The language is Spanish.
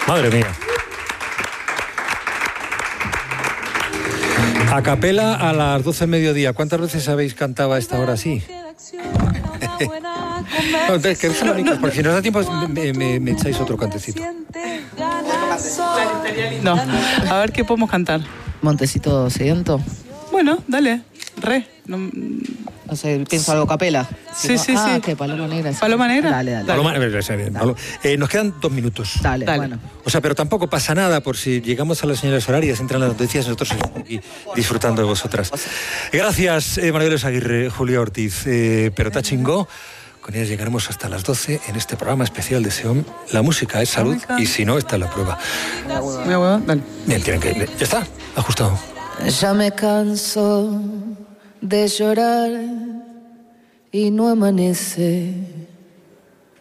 Madre mía. A capela a las 12 del mediodía. ¿Cuántas veces habéis cantado a esta hora así? No, que es la única, porque si nos da tiempo me echáis otro cantecito. No, a ver qué podemos cantar. Montecito sediento. Bueno, dale, No sé, pienso algo capela. Sí, no, sí. ¿qué? Paloma Negra. ¿Paloma Negra? Dale. Paloma, nos quedan 2 minutos. Dale. Dale. O sea, pero tampoco pasa nada por si llegamos a las señoras horarias, entran las noticias, nosotros estamos aquí disfrutando de vosotras. Gracias, Maribel Aguirre, Julia Ortiz, Perota Chingó. Con ellas llegaremos hasta las 12 en este programa especial de SEOM. La música es salud y si no, está en la prueba. Dale. Bien, tienen que... Ya está, ajustado. Ya me canso de llorar y no amanece.